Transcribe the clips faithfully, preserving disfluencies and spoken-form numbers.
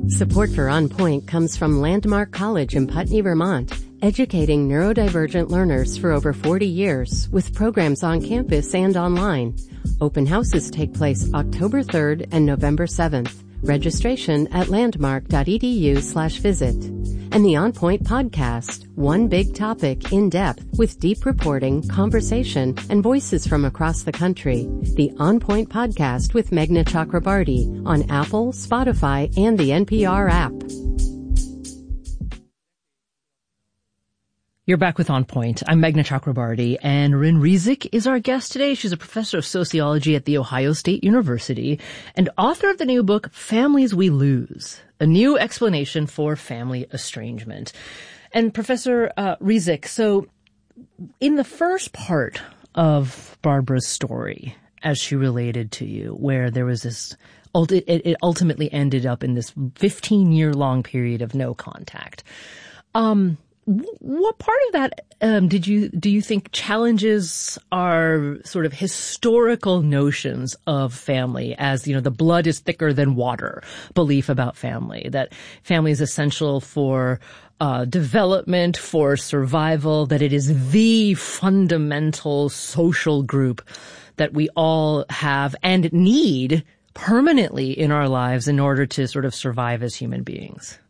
Support for On Point comes from Landmark College in Putney, Vermont, educating neurodivergent learners for over forty years with programs on campus and online. Open houses take place October third and November seventh. Registration at landmark.edu slash visit. And the On Point podcast, one big topic in depth with deep reporting, conversation, and voices from across the country. The On Point podcast with Meghna Chakrabarty on Apple, Spotify, and the N P R app. You're back with On Point. I'm Meghna Chakrabarty, and Rin Rezic is our guest today. She's a professor of sociology at The Ohio State University and author of the new book, Families We Lose, a new explanation for family estrangement. And Professor uh, Rezic, so in the first part of Barbara's story, as she related to you, where there was this, it, it ultimately ended up in this fifteen-year-long period of no contact. Um... What part of that um, did you do you think challenges our sort of historical notions of family as, you know, the blood is thicker than water belief about family, that family is essential for uh, development, for survival, that it is the fundamental social group that we all have and need permanently in our lives in order to sort of survive as human beings?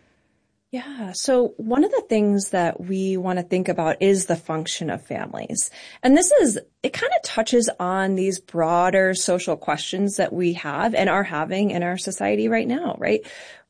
Yeah. So one of the things that we want to think about is the function of families. And this is, it kind of touches on these broader social questions that we have and are having in our society right now, right?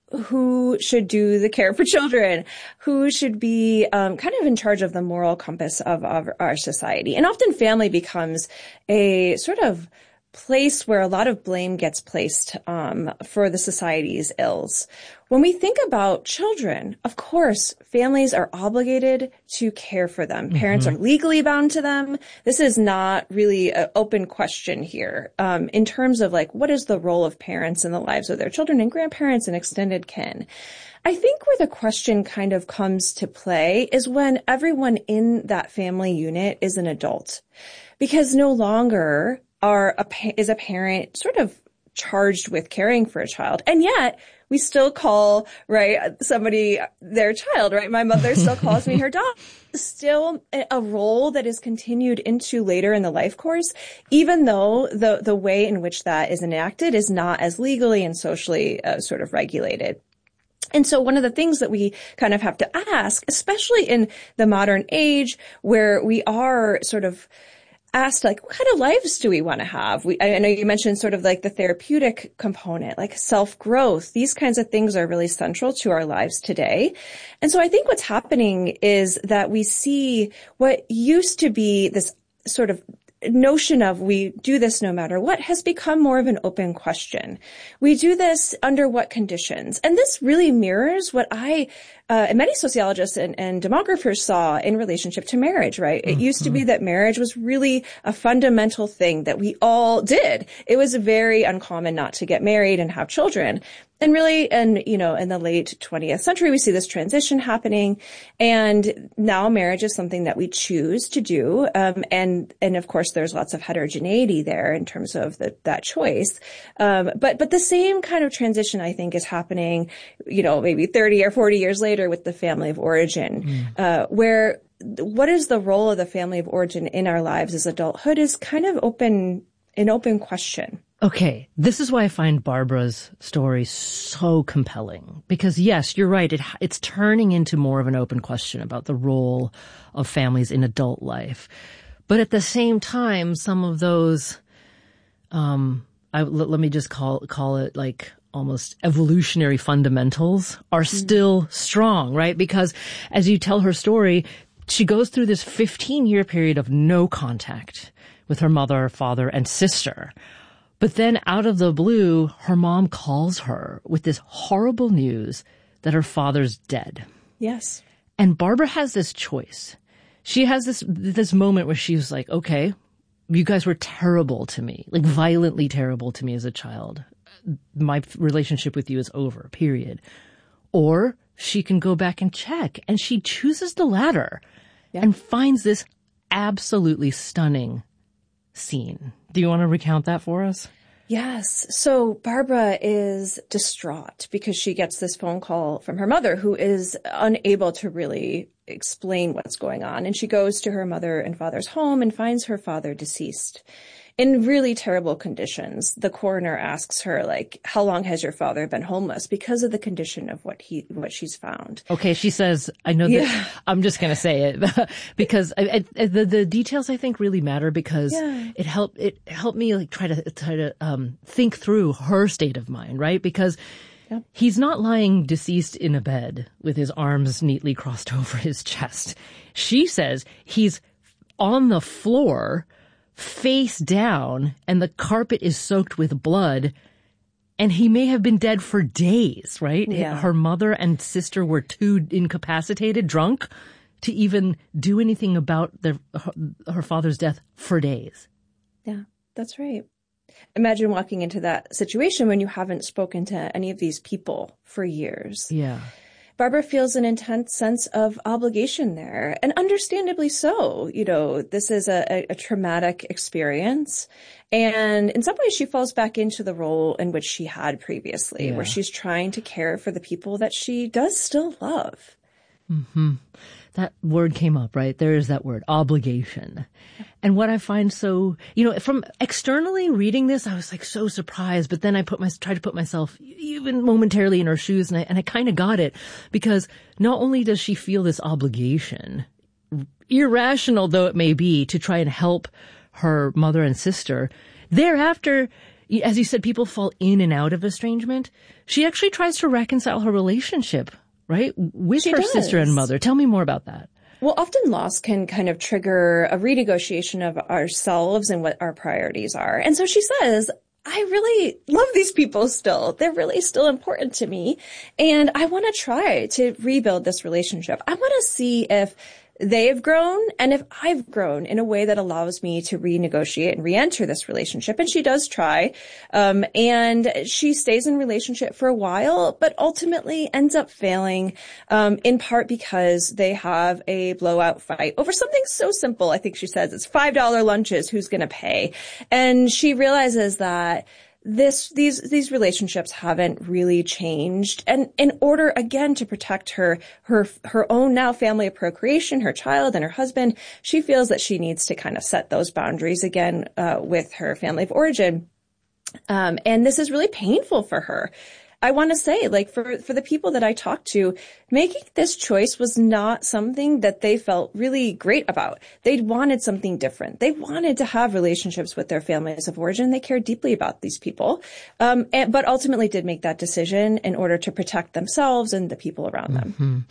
Who should do the care for children? Who should be um, kind of in charge of the moral compass of, of our society? And often family becomes a sort of place where a lot of blame gets placed um, for the society's ills. When we think about children, of course, families are obligated to care for them. Parents mm-hmm. are legally bound to them. This is not really an open question here um, in terms of like what is the role of parents in the lives of their children and grandparents and extended kin. I think where the question kind of comes to play is when everyone in that family unit is an adult, because no longer are a, is a parent sort of charged with caring for a child. And yet we still call, right, somebody their child, right? My mother still calls me her dog. Still a role that is continued into later in the life course, even though the, the way in which that is enacted is not as legally and socially uh, sort of regulated. And so one of the things that we kind of have to ask, especially in the modern age where we are sort of asked, like, what kind of lives do we want to have? We, I know you mentioned sort of like the therapeutic component, like self-growth. These kinds of things are really central to our lives today. And so I think what's happening is that we see what used to be this sort of notion of we do this no matter what has become more of an open question. We do this under what conditions? And this really mirrors what I uh, and many sociologists and, and demographers saw in relationship to marriage, right? It mm-hmm. used to be that marriage was really a fundamental thing that we all did. It was very uncommon not to get married and have children. And really, and, you know, in the late twentieth century, we see this transition happening. And now marriage is something that we choose to do. Um, and, and of course, there's lots of heterogeneity there in terms of the, that choice. Um, but, but the same kind of transition, I think, is happening, you know, maybe thirty or forty years later with the family of origin, mm. uh, where what is the role of the family of origin in our lives as adulthood is kind of open, an open question. Okay, this is why I find Barbara's story so compelling. Because yes, you're right, it, it's turning into more of an open question about the role of families in adult life. But at the same time, some of those, um, I, let, let me just call call it like almost evolutionary fundamentals are mm-hmm. still strong, right? Because as you tell her story, she goes through this fifteen-year period of no contact with her mother, father, and sister. But then out of the blue, her mom calls her with this horrible news that her father's dead. Yes. And Barbara has this choice. She has this, this moment where she was like, okay, you guys were terrible to me, like violently terrible to me as a child. My relationship with you is over, period. Or she can go back and check. And she chooses the latter yeah. and finds this absolutely stunning scene. Do you want to recount that for us? Yes. So Barbara is distraught because she gets this phone call from her mother, who is unable to really explain what's going on. And she goes to her mother and father's home and finds her father deceased in really terrible conditions. The coroner asks her, like, how long has your father been homeless? Because of the condition of what he, what she's found. Okay. She says, I know Yeah. that I'm just going to say it because I, I, the, the details I think really matter because Yeah. it helped, it helped me like try to, try to, um, think through her state of mind, right? Because Yep. he's not lying deceased in a bed with his arms neatly crossed over his chest. She says he's on the floor, face down, and the carpet is soaked with blood, and he may have been dead for days, right? Yeah. Her mother and sister were too incapacitated, drunk, to even do anything about their, her, her father's death for days. Yeah, that's right. Imagine walking into that situation when you haven't spoken to any of these people for years. Yeah. Barbara feels an intense sense of obligation there, and understandably so. You know, this is a, a traumatic experience, and in some ways she falls back into the role in which she had previously, Yeah. where she's trying to care for the people that she does still love. Mm-hmm. That word came up, right? There is that word, obligation. And what I find so, you know, from externally reading this, I was like so surprised, but then I put my, tried to put myself even momentarily in her shoes, and I, and I kind of got it, because not only does she feel this obligation, irrational though it may be, to try and help her mother and sister, thereafter, as you said, people fall in and out of estrangement. She actually tries to reconcile her relationship, right, with She her does. sister and mother. Tell me more about that. Well, often loss can kind of trigger a renegotiation of ourselves and what our priorities are. And so she says, I really love these people still. They're really still important to me. And I want to try to rebuild this relationship. I want to see if they've grown and if I've grown in a way that allows me to renegotiate and re-enter this relationship. And she does try. Um, and she stays in relationship for a while, but ultimately ends up failing, um, in part because they have a blowout fight over something so simple. I think she says it's five dollar lunches. Who's going to pay? And she realizes that This, these, these relationships haven't really changed. And in order, again, to protect her, her, her own now family of procreation, her child and her husband, she feels that she needs to kind of set those boundaries again, uh, with her family of origin. Um, and this is really painful for her. I want to say, like, for, for the people that I talked to, making this choice was not something that they felt really great about. They wanted something different. They wanted to have relationships with their families of origin. They cared deeply about these people, um, and, but ultimately did make that decision in order to protect themselves and the people around them. Mm-hmm.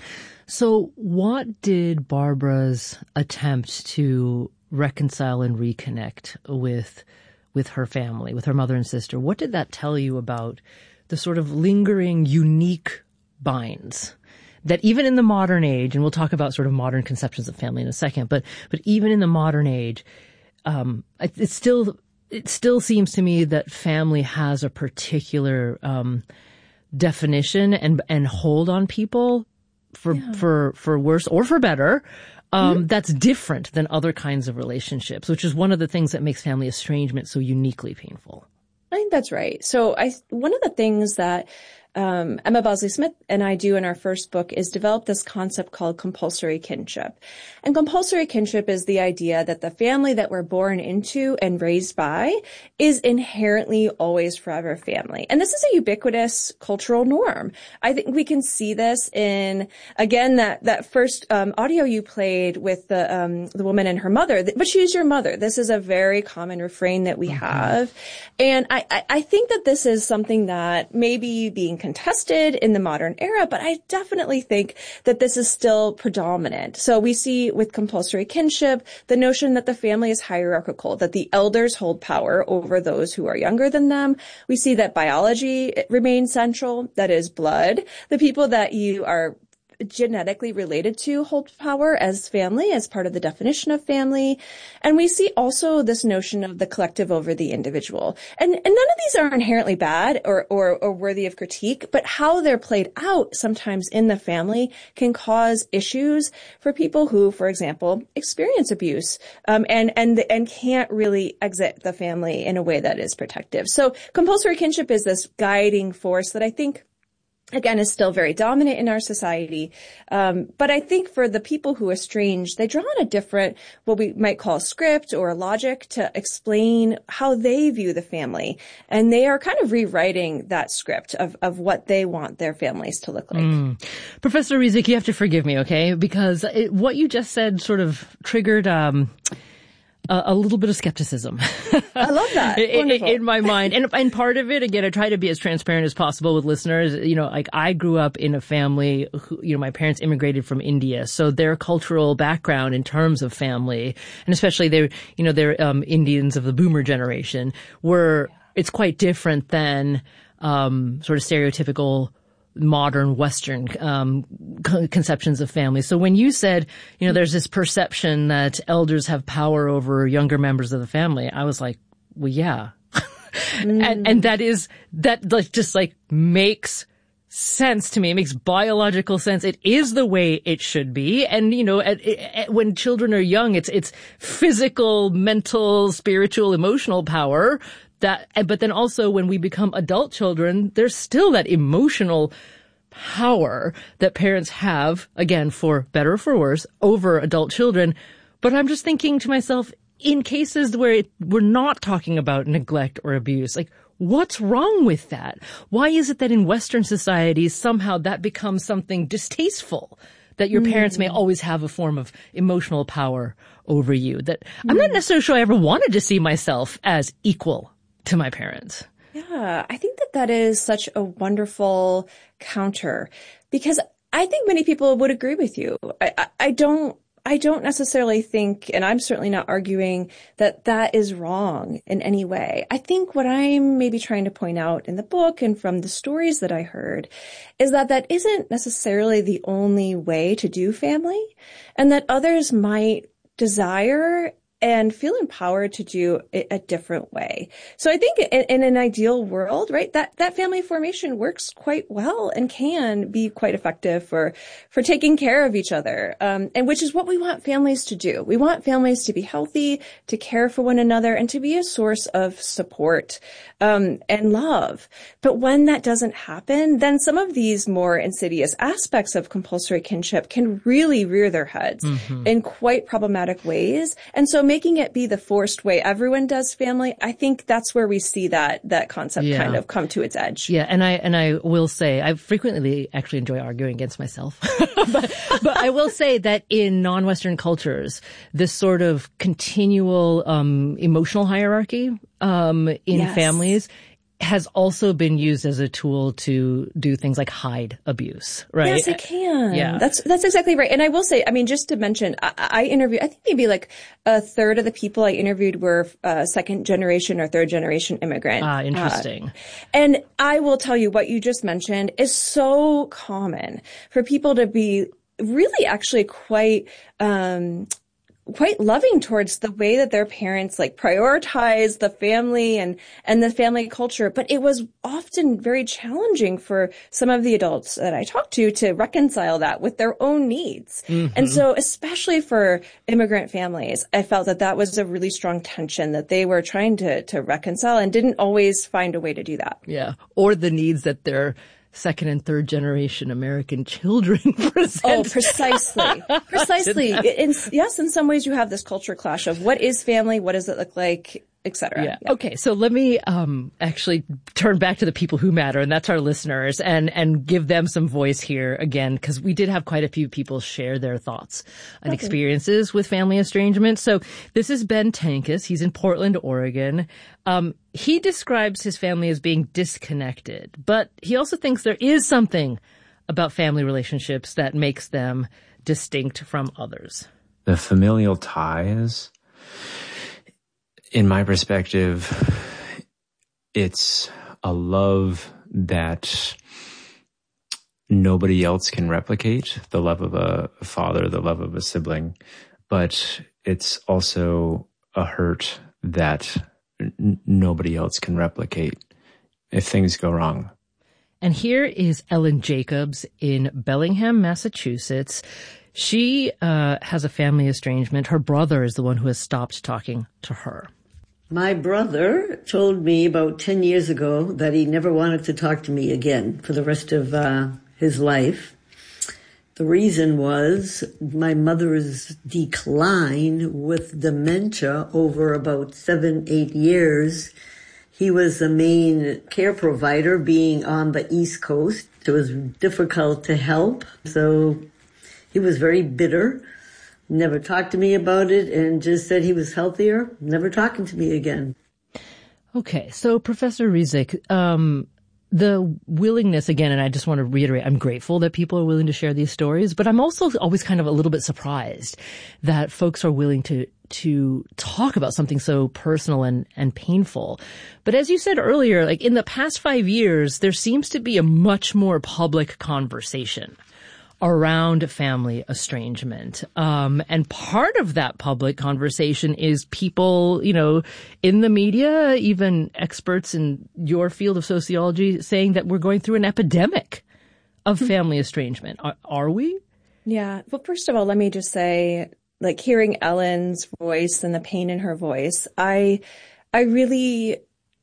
So what did Barbara's attempt to reconcile and reconnect with, with her family, with her mother and sister, what did that tell you about the sort of lingering, unique binds that even in the modern age, and we'll talk about sort of modern conceptions of family in a second, but, but even in the modern age, um, it, it still, it still seems to me that family has a particular, um, definition and, and hold on people for, Yeah. for, for worse or for better. Um, Mm-hmm. that's different than other kinds of relationships, which is one of the things that makes family estrangement so uniquely painful. I think that's right. So I, one of the things that um, Emma Bosley Smith and I do in our first book is develop this concept called compulsory kinship. And compulsory kinship is the idea that the family that we're born into and raised by is inherently always forever family. And this is a ubiquitous cultural norm. I think we can see this in, again, that, that first um, audio you played with the, um, the woman and her mother, but she's your mother. This is a very common refrain that we mm-hmm. have. And I, I, I think that this is something that may be being contested in the modern era, but I definitely think that this is still predominant. So we see with compulsory kinship, the notion that the family is hierarchical, that the elders hold power over those who are younger than them. We see that biology remains central, that is blood. The people that you are genetically related to hold power as family, as part of the definition of family. And we see also this notion of the collective over the individual. And, and none of these are inherently bad or, or, or worthy of critique, but how they're played out sometimes in the family can cause issues for people who, for example, experience abuse, um, and, and, and can't really exit the family in a way that is protective. So compulsory kinship is this guiding force that I think, again, is still very dominant in our society. Um, but I think for the people who estrange, they draw on a different, what we might call a script or a logic to explain how they view the family. And they are kind of rewriting that script of, of what they want their families to look like. Mm. Professor Rezic, you have to forgive me, okay? Because it, what you just said sort of triggered, um, Uh, a little bit of skepticism. I love that. in, in my mind. And, and part of it, again, I try to be as transparent as possible with listeners. You know, like I grew up in a family who, you know, my parents immigrated from India. So their cultural background in terms of family, and especially they're, you know, they're, um, Indians of the boomer generation, were, it's quite different than, um, sort of stereotypical modern Western um conceptions of family. So when you said, you know, there's this perception that elders have power over younger members of the family, I was like, well, yeah. mm. And and that is, that like just like makes sense to me. It makes biological sense. It is the way it should be. And, you know, at, at, when children are young, it's it's physical, mental, spiritual, emotional power. That, but then also when we become adult children, there's still that emotional power that parents have, again, for better or for worse, over adult children. But I'm just thinking to myself, in cases where it, we're not talking about neglect or abuse, like, what's wrong with that? Why is it that in Western societies somehow that becomes something distasteful? That your parents mm. may always have a form of emotional power over you. That mm. I'm not necessarily sure I ever wanted to see myself as equal to my parents. Yeah, I think that that is such a wonderful counter, because I think many people would agree with you. I, I, I don't, I don't necessarily think, and I'm certainly not arguing that that is wrong in any way. I think what I'm maybe trying to point out in the book and from the stories that I heard is that that isn't necessarily the only way to do family, and that others might desire and feel empowered to do it a different way. So I think in, in an ideal world, right, that, that family formation works quite well and can be quite effective for, for taking care of each other. Um, and which is what we want families to do. We want families to be healthy, to care for one another, and to be a source of support, um, and love. But when that doesn't happen, then some of these more insidious aspects of compulsory kinship can really rear their heads mm-hmm. in quite problematic ways. And so making it be the forced way everyone does family, I think that's where we see that that concept yeah. kind of come to its edge. Yeah, and I and I will say I frequently actually enjoy arguing against myself, but but I will say that in non-Western cultures, this sort of continual um, emotional hierarchy um, in yes. families has also been used as a tool to do things like hide abuse, right? Yes, it can. Yeah. That's, that's exactly right. And I will say, I mean, just to mention, I, I interviewed, I think maybe like a third of the people I interviewed were uh, second generation or third generation immigrant. Ah, interesting. Uh, and I will tell you what you just mentioned is so common for people to be really actually quite, um, quite loving towards the way that their parents like prioritize the family and, and the family culture. But it was often very challenging for some of the adults that I talked to to reconcile that with their own needs. Mm-hmm. And so especially for immigrant families, I felt that that was a really strong tension that they were trying to, to reconcile and didn't always find a way to do that. Yeah. Or the needs that their second and third generation American children present. Oh, precisely. Precisely. In, yes, in some ways you have this culture clash of what is family, what does it look like, et cetera. Yeah. Yeah. Okay, so let me um actually turn back to the people who matter, and that's our listeners, and and give them some voice here again, because we did have quite a few people share their thoughts and okay. experiences with family estrangement. So this is Ben Tankus. He's in Portland, Oregon. Um, he describes his family as being disconnected, but he also thinks there is something about family relationships that makes them distinct from others. The familial ties, in my perspective, it's a love that nobody else can replicate, the love of a father, the love of a sibling, but it's also a hurt that n- nobody else can replicate if things go wrong. And here is Ellen Jacobs in Bellingham, Massachusetts. She uh, has a family estrangement. Her brother is the one who has stopped talking to her. My brother told me about ten years ago that he never wanted to talk to me again for the rest of uh, his life. The reason was my mother's decline with dementia over about seven, eight years. He was the main care provider, being on the East Coast. It was difficult to help, so he was very bitter. Never talked to me about it and just said he was healthier, never talking to me again. Okay, so Professor Rezac, um, the willingness, again, and I just want to reiterate, I'm grateful that people are willing to share these stories, but I'm also always kind of a little bit surprised that folks are willing to to talk about something so personal and, and painful. But as you said earlier, like in the past five years, there seems to be a much more public conversation around family estrangement. Um, and part of that public conversation is people, you know, in the media, even experts in your field of sociology saying that we're going through an epidemic of family estrangement. Are, are we? Yeah. Well, first of all, let me just say, like hearing Ellen's voice and the pain in her voice, I, I really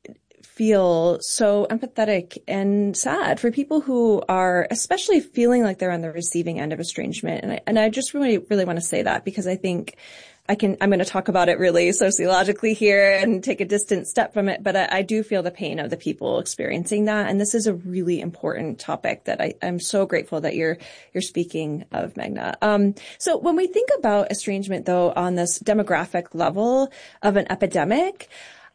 feel so empathetic and sad for people who are especially feeling like they're on the receiving end of estrangement. And I, and I just really, really want to say that because I think I can, I'm going to talk about it really sociologically here and take a distant step from it. But I, I do feel the pain of the people experiencing that. And this is a really important topic that I, I'm so grateful that you're, you're speaking of, Magna. Um, so when we think about estrangement though, on this demographic level of an epidemic,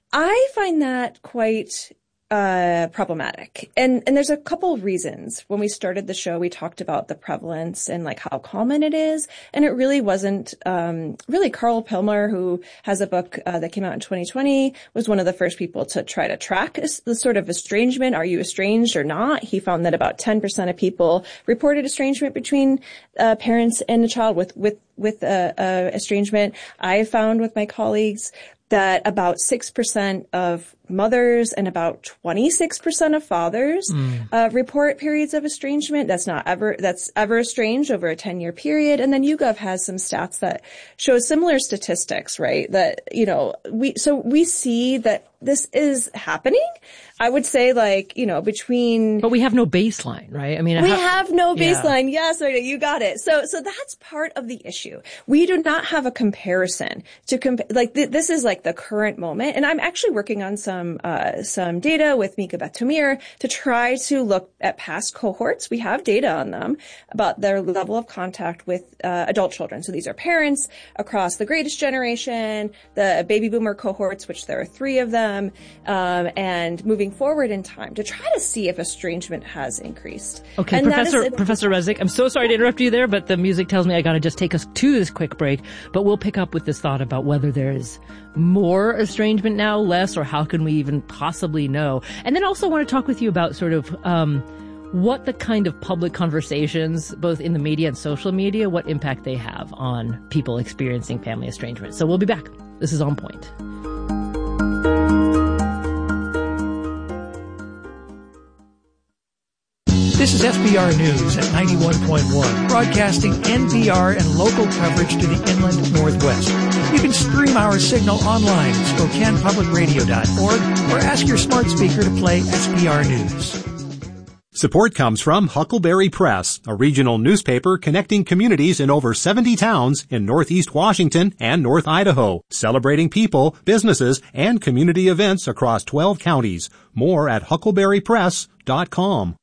I find that quite uh problematic. And and there's a couple of reasons. When we started the show, we talked about the prevalence and like how common it is. And it really wasn't um really Carl Pilmer, who has a book uh, that came out in twenty twenty, was one of the first people to try to track the sort of estrangement. Are you estranged or not? He found that about ten percent of people reported estrangement between uh, parents and a child with with with uh, uh, estrangement. I found with my colleagues that about six percent of mothers and about twenty-six percent of fathers mm. uh, report periods of estrangement. That's not ever, that's ever estranged over a ten-year period. And then YouGov has some stats that show similar statistics, right? That, you know, we, so we see that this is happening. I would say like, you know, between... But we have no baseline, right? I mean, we ha- have no baseline. Yeah. Yes, right, you got it. So, so that's part of the issue. We do not have a comparison to compare, like th- this is like the current moment. And I'm actually working on some, uh, some data with Mika Betomir to try to look at past cohorts. We have data on them about their level of contact with, uh, adult children. So these are parents across the greatest generation, the baby boomer cohorts, which there are three of them, um, and moving forward in time to try to see if estrangement has increased. Okay, and Professor is, Professor Rezac, I'm so sorry to interrupt you there, but the music tells me I got to just take us to this quick break. But we'll pick up with this thought about whether there is more estrangement now, less, or how can we even possibly know? And then also want to talk with you about sort of um, what the kind of public conversations, both in the media and social media, what impact they have on people experiencing family estrangement. So we'll be back. This is On Point. This is S B R News at ninety-one point one, broadcasting N P R and local coverage to the inland Northwest. You can stream our signal online at Spokane Public Radio dot org or ask your smart speaker to play S B R News. Support comes from Huckleberry Press, a regional newspaper connecting communities in over seventy towns in Northeast Washington and North Idaho, celebrating people, businesses, and community events across twelve counties. More at huckleberry press dot com.